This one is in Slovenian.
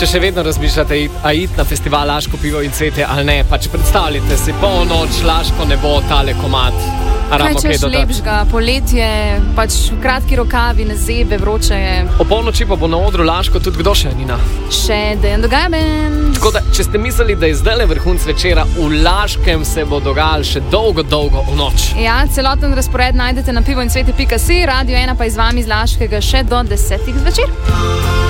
Če še vedno razmišljate, a iti na festival Laško pivo in cvetje ali ne, pač predstavljajte si polnoč, Laško nebo, tale komad. Kaj češ lepšega, poletje, pač kratki rokavi, ne zebe, vroče je. O polnoči pa bo na odru Laško tudi kdo še, Nina? Še Dejan Dogaben. Tako da, če ste mislili, da je zdajle vrhunc večera, v Laškem se bo dogajalo še dolgo v noč. Ja, celoten razpored najdete na pivoincvetje.si, Radio 1 pa je z vami iz Laškega še do 10. zvečer.